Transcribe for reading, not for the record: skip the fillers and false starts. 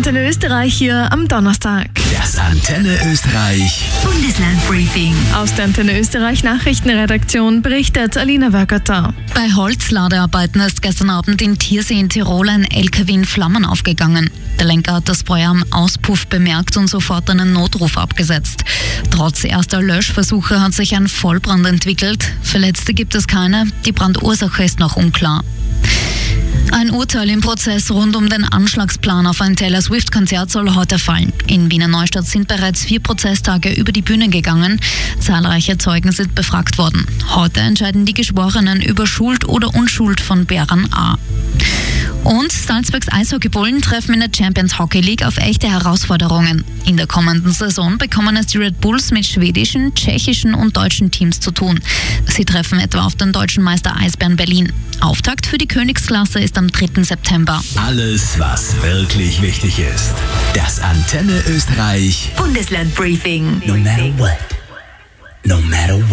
Antenne Österreich hier am Donnerstag. Das Antenne Österreich Bundeslandbriefing. Aus der Antenne Österreich Nachrichtenredaktion berichtet Alina Wergerter. Bei Holzladearbeiten ist gestern Abend in Thiersee in Tirol ein LKW in Flammen aufgegangen. Der Lenker hat das Feuer am Auspuff bemerkt und sofort einen Notruf abgesetzt. Trotz erster Löschversuche hat sich ein Vollbrand entwickelt. Verletzte gibt es keine. Die Brandursache ist noch unklar. Ein Urteil im Prozess rund um den Anschlagsplan auf ein Taylor Swift-Konzert soll heute fallen. In Wiener Neustadt sind bereits 4 Prozesstage über die Bühne gegangen. Zahlreiche Zeugen sind befragt worden. Heute entscheiden die Geschworenen über Schuld oder Unschuld von Beran A. Und Salzburgs Eishockeybullen treffen in der Champions Hockey League auf echte Herausforderungen. In der kommenden Saison bekommen es die Red Bulls mit schwedischen, tschechischen und deutschen Teams zu tun. Sie treffen etwa auf den deutschen Meister Eisbären Berlin. Auftakt für die Königsklasse ist am 3. September. Alles, was wirklich wichtig ist. Das Antenne Österreich Bundeslandbriefing. No matter what. No matter what.